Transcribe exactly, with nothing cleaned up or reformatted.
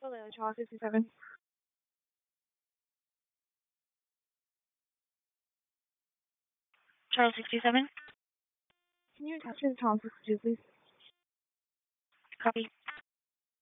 Hello, Charles sixty-seven. Charles sixty-seven. Can you attach me to Charles sixty-two, please? Copy.